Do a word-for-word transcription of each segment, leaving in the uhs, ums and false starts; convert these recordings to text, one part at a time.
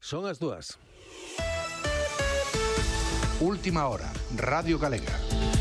Son as dúas. Última hora, Radio Galega.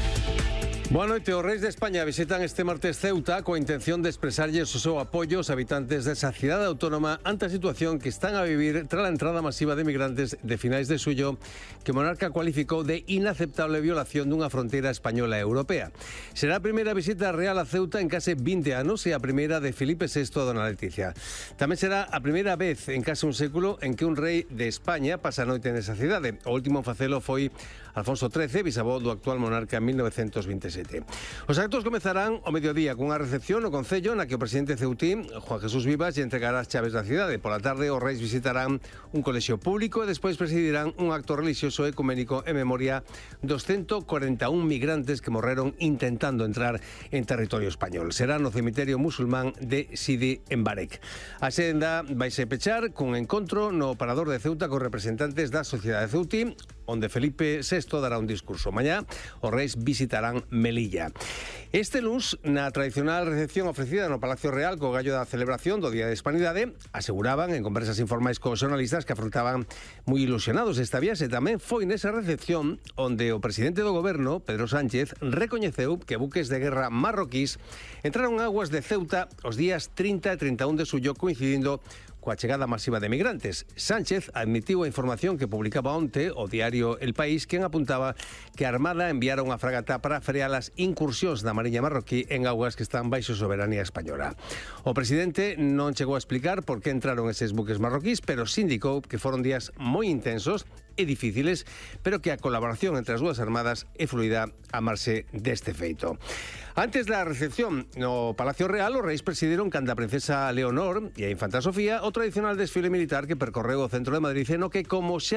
Boa noite, os reis de España visitan este martes Ceuta coa intención de expresarlles o seu apoio aos habitantes desa cidade autónoma ante a situación que están a vivir tras a entrada masiva de migrantes de finais de xullo que o monarca cualificou de inaceptable violación dunha fronteira española e europea. Será a primeira visita real a Ceuta en case vinte anos e a primeira de Felipe sexto a dona Leticia. Tamén será a primeira vez en case un século en que un rei de España pasa a noite nesa cidade. O último en facelo foi Alfonso trece, bisavó do actual monarca en mil novecientos veintisiete. Os actos comezarán ao mediodía cunha recepción no Concello na que o presidente ceutín, Juan Jesús Vivas, lle entregará as chaves da cidade. Pola tarde, os reis visitarán un colexio público e despois presidirán un acto religioso ecuménico en memoria dos ciento cuarenta e un migrantes que morreron intentando entrar en territorio español. Será no cemiterio musulmán de Sidi en Barek. A senda vaise pechar cun encontro no parador de Ceuta con representantes da sociedade ceutí, onde Felipe sexto dará un discurso. Mañá, os reis visitarán Melilla. Este luns, na tradicional recepción ofrecida no Palacio Real co gallo da celebración do Día de Hispanidade, aseguraban en conversas informais cos xornalistas que afrontaban moi ilusionados esta viaxe. Tamén foi nesa recepción onde o presidente do goberno, Pedro Sánchez, recoñeceu que buques de guerra marroquís entraron aguas de Ceuta os días trinta e trinta e un de xullo, coincidindo coa chegada masiva de migrantes. Sánchez admitiu a información que publicaba onte o diario El País, quen apuntaba que a Armada enviara unha fragata para frear as incursións da Mariña marroquí en augas que están baixo soberanía española. O presidente non chegou a explicar por que entraron eses buques marroquís, pero sí indicou que foron días moi intensos e difíciles, pero que a colaboración entre as dúas armadas é fluida a marxe deste feito. Antes da recepción no Palacio Real, os reis presidiron canda a princesa Leonor e a infanta Sofía o tradicional desfile militar que percorreu o centro de Madrid, no que, como xa